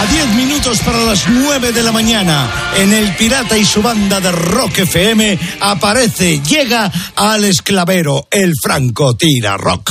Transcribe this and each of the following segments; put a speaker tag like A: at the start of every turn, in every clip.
A: A 10 minutos para las 9 de la mañana, en El Pirata y su banda de Rock FM, llega Alex Clavero, el Francotira Rock.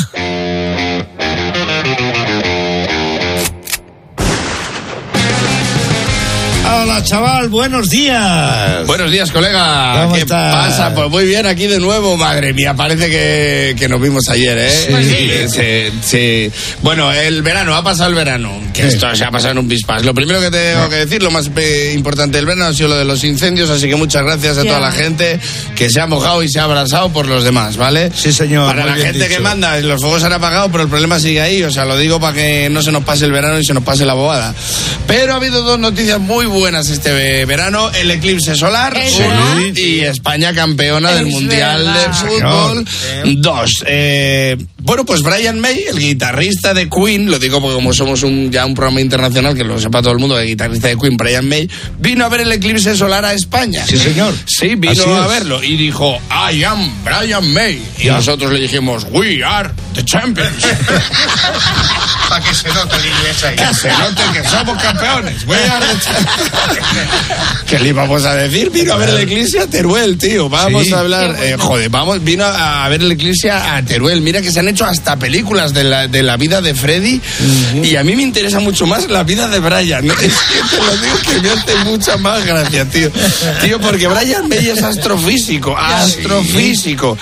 A: Hola, chaval, buenos días.
B: Buenos días, colega.
A: ¿Cómo
B: ¿Qué
A: estás?
B: pasa? Pues muy bien, aquí de nuevo. Madre mía, parece que nos vimos ayer, ¿eh? Sí. Bueno, el verano, ha pasado el verano. Que esto se ha pasado en un pispás. Lo primero que tengo que decir, lo más importante del verano ha sido lo de los incendios, así que muchas gracias a toda la gente que se ha mojado y se ha abrazado por los demás, ¿vale?
A: Sí, señor.
B: Para la gente que manda, los fuegos se han apagado, pero el problema sigue ahí. O sea, lo digo para que no se nos pase el verano y se nos pase la bobada. Pero ha habido dos noticias muy buenas este verano: el eclipse solar, uno, y España campeona del Mundial de Fútbol, dos. Bueno, pues Brian May, el guitarrista de Queen, lo digo porque como somos ya un programa internacional, que lo sepa todo el mundo, el guitarrista de Queen, Brian May, vino a ver el eclipse solar a España.
A: Sí, señor.
B: Sí, vino a verlo y dijo, I am Brian May. Y nosotros le dijimos, we are the champions.
C: Para que se note el inglés ahí.
B: Que se note que somos campeones. We are the champions. ¿Qué le íbamos a decir? Vino a ver el eclipse a Teruel, tío. Vamos a hablar. Vino a ver el eclipse a Teruel. Mira que se han hecho hasta películas de la vida de Freddy. Y a mí me interesa mucho más la vida de Brian. Es que te lo digo que me hace mucha más gracia, tío. Tío, porque Brian May es astrofísico. Astrofísico.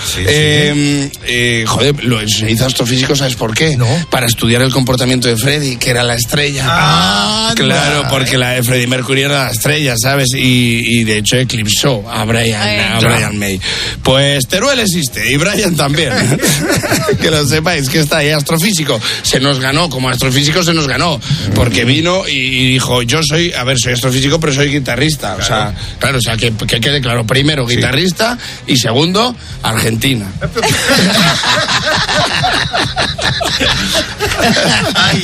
B: Se hizo astrofísico, ¿sabes por qué?
A: No.
B: Para estudiar el comportamiento de Freddy, que era la estrella. Claro, porque la de Freddie Mercury era la estrella, ¿sabes? Y de hecho eclipsó a Brian May. Pues Teruel existe y Brian también. Que lo sepáis, que está ahí, astrofísico. Se nos ganó, como astrofísico se nos ganó. Porque vino y dijo, yo soy astrofísico, pero soy guitarrista. O sea, claro, o sea, que quede claro. Primero, guitarrista, y segundo, Argentina.
C: Ahí,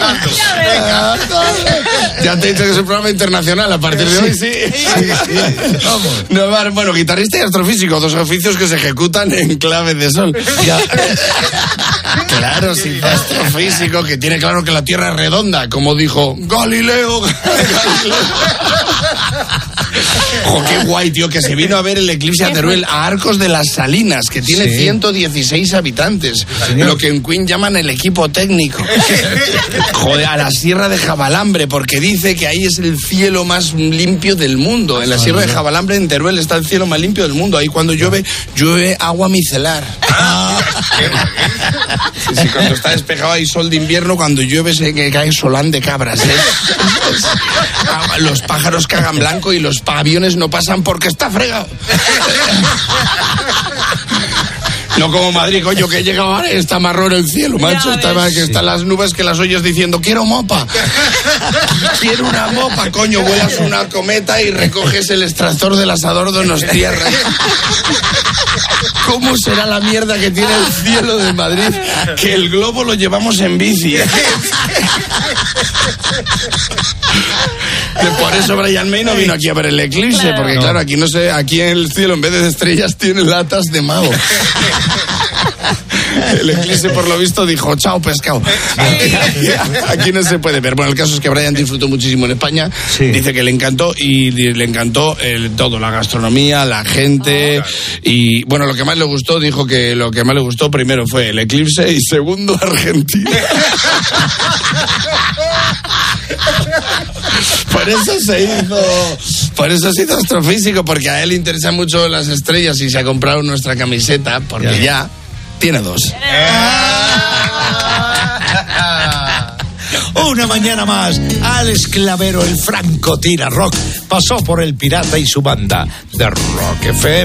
B: Ya te he dicho que es un programa internacional a partir de hoy, sí.
A: Vamos.
B: No, bueno, guitarrista y astrofísico, dos oficios que se ejecutan en clave de sol. Claro, sí, astrofísico, que tiene claro que la Tierra es redonda, como dijo Galileo. Ojo, qué guay, tío, que se vino a ver el eclipse a Teruel, a Arcos de las Salinas, que tiene 116 habitantes, lo que en Queen llaman el equipo técnico. Joder, a la Sierra de Jabalambre, porque dice que ahí es el cielo más limpio del mundo. En la Sierra de Jabalambre, en Teruel, está el cielo más limpio del mundo. Ahí cuando llueve agua micelar. Sí, cuando está despejado hay sol de invierno, cuando llueve se cae solán de cabras. Los pájaros cagan blanco y los aviones no pasan porque está fregado. No como Madrid, coño, que llega ahora y está marrón el cielo, macho. Que están las nubes que las oyes diciendo, quiero mopa. Quiero una mopa, coño. Vuelas una cometa y recoges el extractor del asador de unos tierras. ¿Cómo será la mierda que tiene el cielo de Madrid? Que el globo lo llevamos en bici. Por eso Brian May no vino aquí a ver el eclipse, porque claro, aquí no sé, aquí en el cielo en vez de estrellas tiene latas de mago. El eclipse, por lo visto, dijo, chao, pescado. Aquí no se puede ver. Bueno, el caso es que Brian disfrutó muchísimo en España. Sí. Dice que le encantó todo, la gastronomía, la gente. Y bueno, lo que más le gustó, dijo que lo que más le gustó primero fue el eclipse y segundo, Argentina. Por eso se hizo astrofísico, porque a él le interesan mucho las estrellas y se ha comprado nuestra camiseta, porque ya tiene dos.
A: Una mañana más, Alex Clavero, el Francotira Rock, pasó por El Pirata y su banda de Rock FM.